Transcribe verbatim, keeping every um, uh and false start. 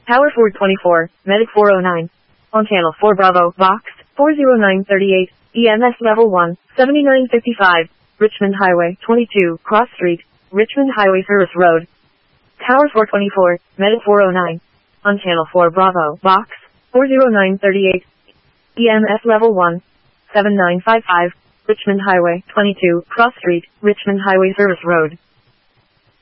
Tower four twenty-four, Medic four oh nine. On channel four Bravo, Box, four oh nine thirty-eight, E M S level one, seventy-nine fifty-five, Richmond Highway, twenty-two, Cross Street, Richmond Highway Service Road. Tower four twenty-four, Medic four oh nine. On channel four Bravo, Box, four oh nine thirty-eight, E M S level one, seventy-nine fifty-five, Richmond Highway, twenty-two, Cross Street, Richmond Highway Service Road.